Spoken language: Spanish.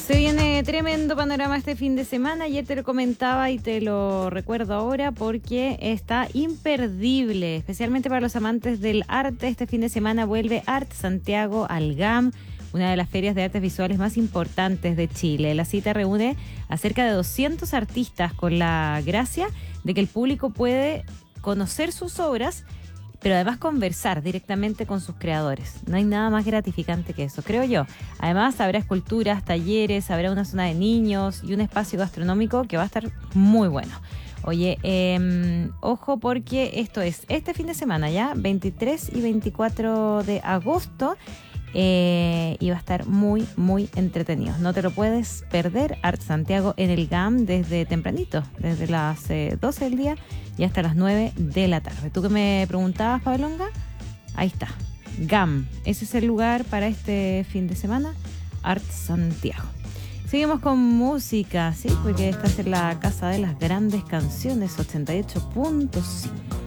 Se viene tremendo panorama este fin de semana. Ayer te lo comentaba y te lo recuerdo ahora porque está imperdible, especialmente para los amantes del arte. Este fin de semana vuelve Art Santiago al GAM, una de las ferias de artes visuales más importantes de Chile. La cita reúne a cerca de 200 artistas con la gracia de que el público puede conocer sus obras, pero además conversar directamente con sus creadores. No hay nada más gratificante que eso, creo yo. Además, habrá esculturas, talleres, habrá una zona de niños y un espacio gastronómico que va a estar muy bueno. Oye, ojo porque esto es este fin de semana ya, 23 y 24 de agosto, y va a estar muy, muy entretenido. No te lo puedes perder. Art Santiago en el GAM desde tempranito, desde las 12 del día y hasta las 9 de la tarde. ¿Tú que me preguntabas, Pablonga? Ahí está, GAM. Ese es el lugar para este fin de semana, Art Santiago. Seguimos con música, ¿sí? Porque esta es la casa de las grandes canciones, 88.5.